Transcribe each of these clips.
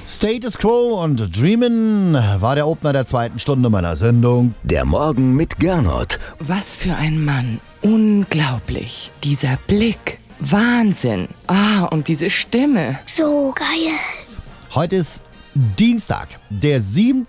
Status Quo und Dreamin' war der Opener der zweiten Stunde meiner Sendung. Der Morgen mit Gernot. Was für ein Mann. Unglaublich. Dieser Blick. Wahnsinn. Und diese Stimme. So geil. Heute ist Dienstag, der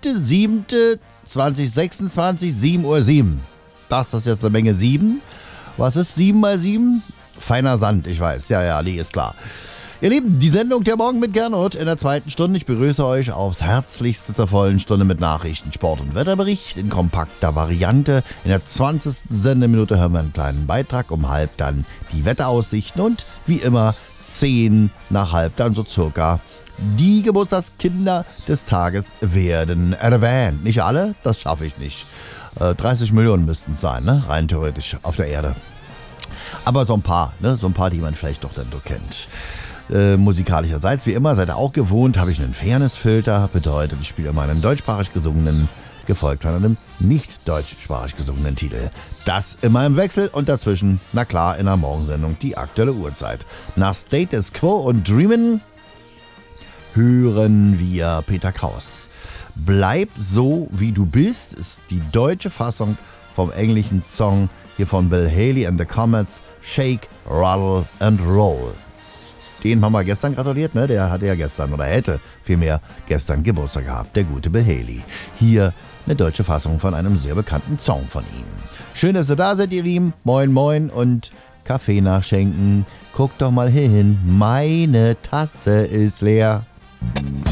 7.7.2026, 7:07 Uhr. Das ist jetzt eine Menge 7. Was ist 7 mal 7? Feiner Sand, ich weiß. Ja, nee, ist klar. Ihr Lieben, die Sendung Der Morgen mit Gernot in der zweiten Stunde. Ich begrüße euch aufs Herzlichste zur vollen Stunde mit Nachrichten, Sport und Wetterbericht in kompakter Variante. In der 20. Sendeminute hören wir einen kleinen Beitrag, um halb dann die Wetteraussichten und wie immer 10 nach halb dann so circa die Geburtstagskinder des Tages werden erwähnt. Nicht alle, das schaffe ich nicht. 30 Millionen müssten es sein, ne? Rein theoretisch auf der Erde. Aber so ein paar, die man vielleicht doch dann so kennt. Musikalischerseits, wie immer, seid ihr auch gewohnt, habe ich einen Fairness-Filter. Bedeutet, ich spiele immer einen deutschsprachig gesungenen, gefolgt von einem nicht deutschsprachig gesungenen Titel. Das immer im Wechsel und dazwischen, na klar, in der Morgensendung die aktuelle Uhrzeit. Nach Status Quo und Dreamin' hören wir Peter Kraus. Bleib so, wie du bist, ist die deutsche Fassung vom englischen Song hier von Bill Haley and the Comets, Shake, Rattle and Roll. Den haben wir gestern gratuliert, ne? Der hatte ja gestern oder hätte vielmehr gestern Geburtstag gehabt, der gute Bill Haley. Hier eine deutsche Fassung von einem sehr bekannten Song von ihm. Schön, dass ihr da seid, ihr Lieben. Moin, moin und Kaffee nachschenken. Guckt doch mal hin, meine Tasse ist leer.